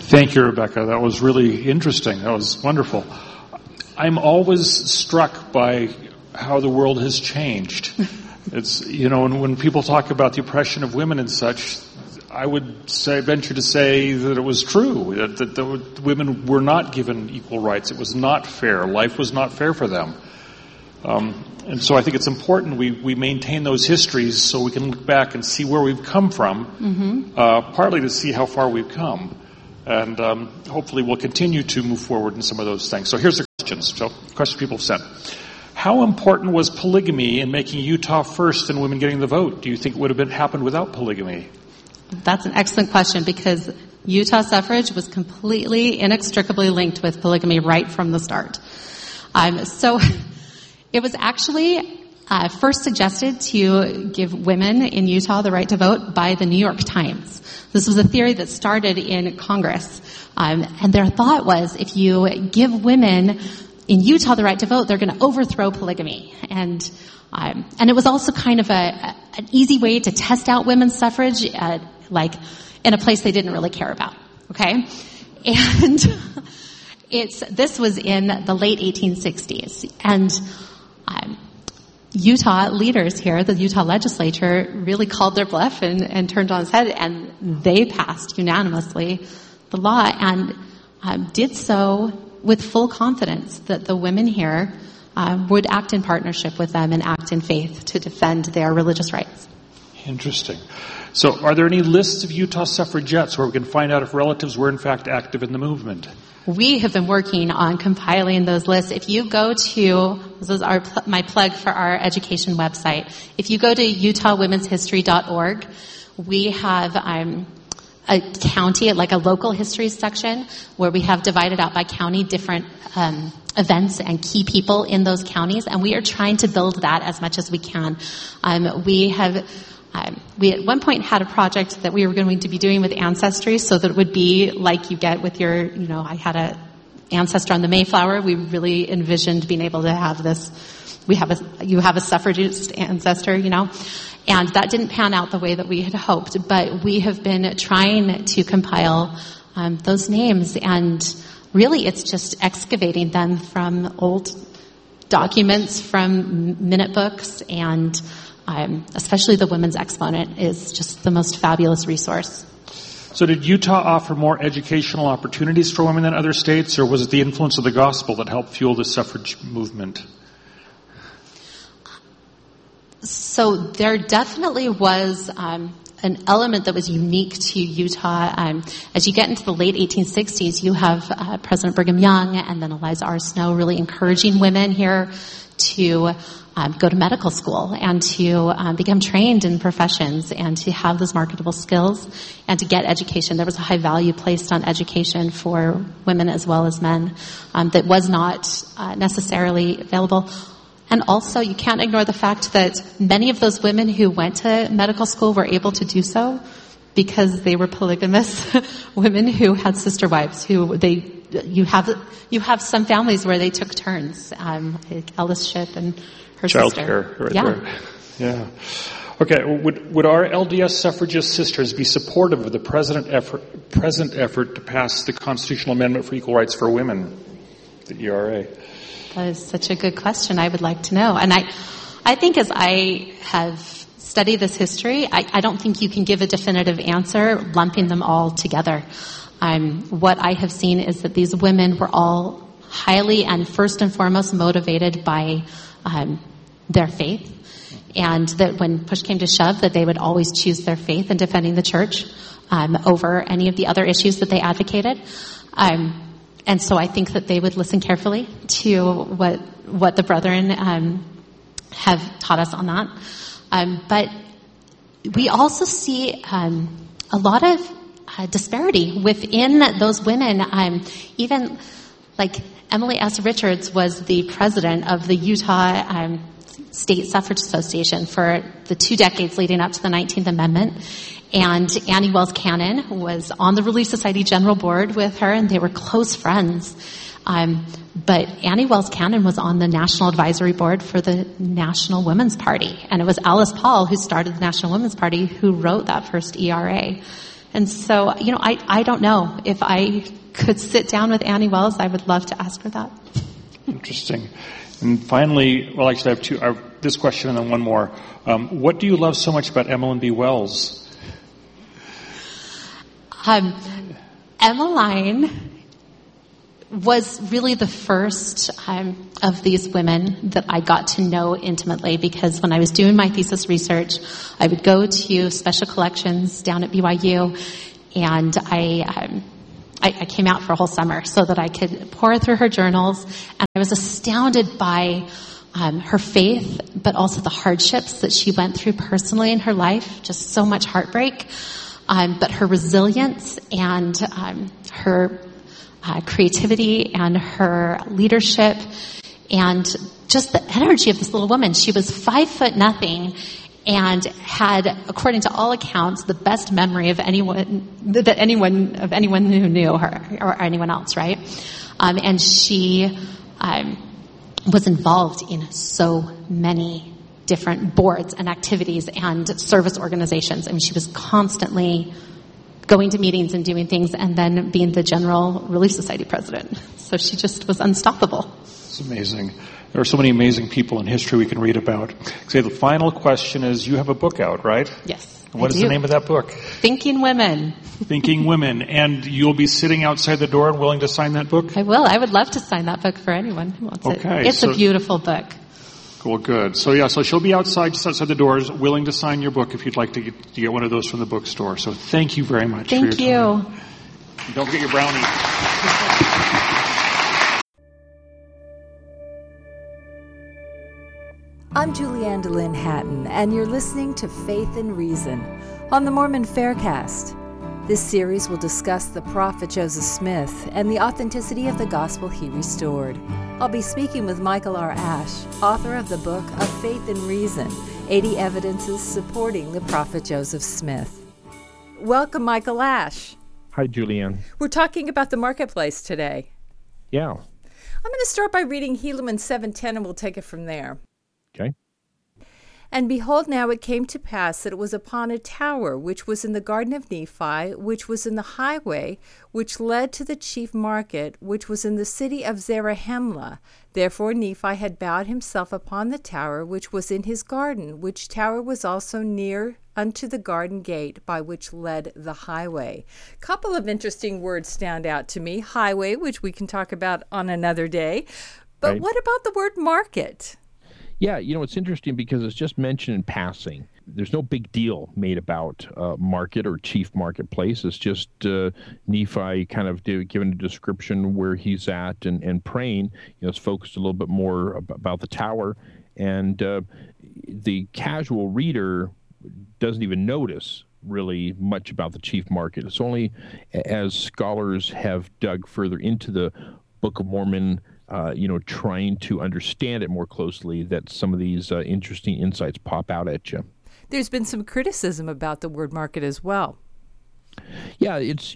Thank you, Rebecca. That was really interesting. That was wonderful. I'm always struck by how the world has changed. It's, when people talk about the oppression of women and such, I would venture to say that it was true, that the women were not given equal rights. It was not fair. Life was not fair for them. And so I think it's important we maintain those histories so we can look back and see where we've come from, partly to see how far we've come. And hopefully we'll continue to move forward in some of those things. So here's the questions. So questions people have sent. How important was polygamy in making Utah first and women getting the vote? Do you think it would have happened without polygamy? That's an excellent question, because Utah suffrage was completely inextricably linked with polygamy right from the start. So it was actually first suggested to give women in Utah the right to vote by the New York Times. This was a theory that started in Congress. And their thought was, if you give women in Utah the right to vote, they're going to overthrow polygamy. And it was also kind of an easy way to test out women's suffrage, like in a place they didn't really care about. Okay? And this was in the late 1860s. And Utah leaders here, the Utah legislature, really called their bluff and turned on its head, and they passed unanimously the law and did so with full confidence that the women here would act in partnership with them and act in faith to defend their religious rights. Interesting. So are there any lists of Utah suffragettes where we can find out if relatives were in fact active in the movement? We have been working on compiling those lists. If you go to, this is my plug for our education website. If you go to utahwomenshistory.org, we have a county, like a local history section, where we have divided out by county different events and key people in those counties, and we are trying to build that as much as we can. We at one point had a project that we were going to be doing with Ancestry, so that it would be like you get with your, I had a ancestor on the Mayflower. We really envisioned being able to have this. You have a suffragist ancestor, and that didn't pan out the way that we had hoped. But we have been trying to compile those names, and really it's just excavating them from old documents, from minute books, and especially the Women's Exponent is just the most fabulous resource. So did Utah offer more educational opportunities for women than other states, or was it the influence of the gospel that helped fuel the suffrage movement? So there definitely was an element that was unique to Utah. As you get into the late 1860s, you have President Brigham Young and then Eliza R. Snow really encouraging women here to go to medical school and to become trained in professions and to have those marketable skills and to get education. There was a high value placed on education for women as well as men that was not necessarily available. And also, you can't ignore the fact that many of those women who went to medical school were able to do so because they were polygamous women who had sister wives you have some families where they took turns, like Ellis Shipp and her Child sister. Care, right there. Yeah. Okay, would our LDS suffragist sisters be supportive of the present effort to pass the constitutional amendment for equal rights for women, the ERA? That is such a good question. I would like to know. And I think as I have studied this history, I don't think you can give a definitive answer lumping them all together. What I have seen is that these women were all highly and first and foremost motivated by their faith, and that when push came to shove, that they would always choose their faith in defending the church over any of the other issues that they advocated. And so I think that they would listen carefully to what the brethren have taught us on that. But we also see a lot of disparity within those women. Even like Emily S. Richards was the president of the Utah State Suffrage Association for the 2 decades leading up to the 19th Amendment. And Annie Wells Cannon was on the Relief Society General Board with her, and they were close friends. But Annie Wells Cannon was on the National Advisory Board for the National Women's Party. And it was Alice Paul who started the National Women's Party who wrote that first ERA. And so, I don't know. If I could sit down with Annie Wells, I would love to ask her that. Interesting. And finally, well, actually, I have this question and then one more. What do you love so much about Emmeline B. Wells? Emmeline was really the first of these women that I got to know intimately, because when I was doing my thesis research, I would go to special collections down at BYU, and I came out for a whole summer so that I could pour through her journals, and I was astounded by her faith, but also the hardships that she went through personally in her life, just so much heartbreak, but her resilience and her creativity and her leadership and just the energy of this little woman. She was 5'0" and had, according to all accounts, the best memory of anyone who knew her or anyone else, right? And she was involved in so many different boards and activities and service organizations. I mean, she was constantly going to meetings and doing things, and then being the General Relief Society president. So she just was unstoppable. It's amazing. There are so many amazing people in history we can read about. So the final question is, you have a book out, right? Yes. What is the name of that book? Thinking Women. Thinking Women. And you'll be sitting outside the door and willing to sign that book? I will. I would love to sign that book for anyone who wants it. It's a beautiful book. Well, good. So she'll be just outside the doors, willing to sign your book if you'd like to get one of those from the bookstore. So thank you very much for your time. Thank you. And don't forget your brownie. I'm Julianne DeLynn Hatton, and you're listening to Faith and Reason on the Mormon Faircast. This series will discuss the prophet Joseph Smith and the authenticity of the gospel he restored. I'll be speaking with Michael R. Ash, author of the book of Faith and Reason, 80 Evidences Supporting the Prophet Joseph Smith. Welcome, Michael Ash. Hi, Julianne. We're talking about the marketplace today. Yeah. I'm going to start by reading Helaman 7:10, and we'll take it from there. Okay. And behold, now it came to pass that it was upon a tower which was in the garden of Nephi, which was in the highway, which led to the chief market, which was in the city of Zarahemla. Therefore Nephi had bowed himself upon the tower which was in his garden, which tower was also near unto the garden gate by which led the highway. Couple of interesting words stand out to me. Highway, which we can talk about on another day. But Right. What about the word market? Yeah, it's interesting because it's just mentioned in passing. There's no big deal made about market or chief marketplace. It's just Nephi kind of giving a description where he's at and praying. It's focused a little bit more about the tower. And the casual reader doesn't even notice really much about the chief market. It's only as scholars have dug further into the Book of Mormon, trying to understand it more closely, that some of these interesting insights pop out at you. There's been some criticism about the word market as well. Yeah, it's,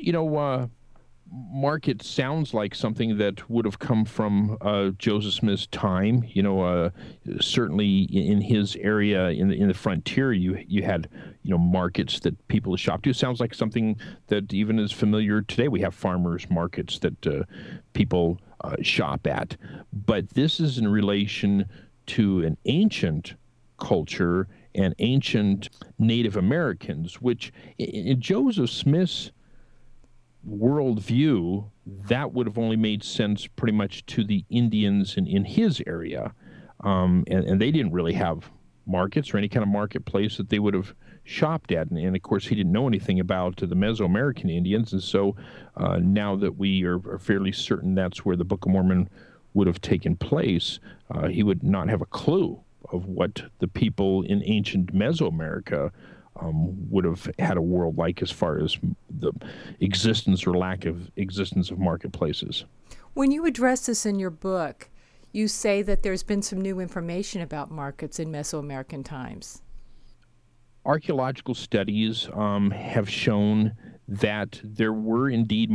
market sounds like something that would have come from Joseph Smith's time. Certainly in his area, in the frontier, you had markets that people shop to. It sounds like something that even is familiar today. We have farmers markets that people shop at. But this is in relation to an ancient culture and ancient Native Americans, which in Joseph Smith's worldview, that would have only made sense pretty much to the Indians in his area. And they didn't really have markets or any kind of marketplace that they would have shopped at. And of course, he didn't know anything about the Mesoamerican Indians. And so now that we are fairly certain that's where the Book of Mormon would have taken place, he would not have a clue of what the people in ancient Mesoamerica would have had a world like as far as the existence or lack of existence of marketplaces. When you address this in your book, you say that there's been some new information about markets in Mesoamerican times. Archaeological studies have shown that there were indeed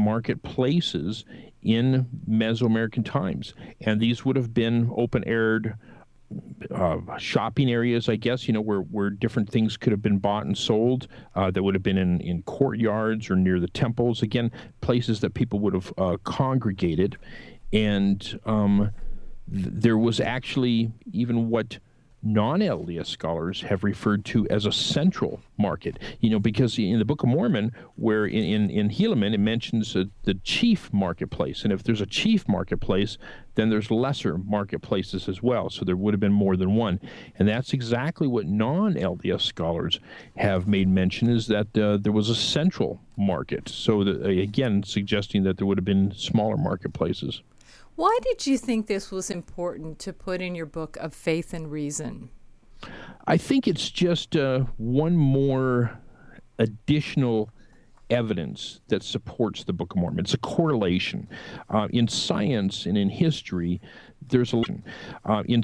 marketplaces in Mesoamerican times, and these would have been open-aired shopping areas, I guess, where different things could have been bought and sold that would have been in courtyards or near the temples. Again, places that people would have congregated. And there was actually even what non-LDS scholars have referred to as a central market, because in the Book of Mormon, where in Helaman, it mentions the chief marketplace. And if there's a chief marketplace, then there's lesser marketplaces as well. So there would have been more than one. And that's exactly what non-LDS scholars have made mention, is that there was a central market. So again, suggesting that there would have been smaller marketplaces. Why did you think this was important to put in your book of Faith and Reason? I think it's just one more additional evidence that supports the Book of Mormon. It's a correlation. In science and in history, there's a in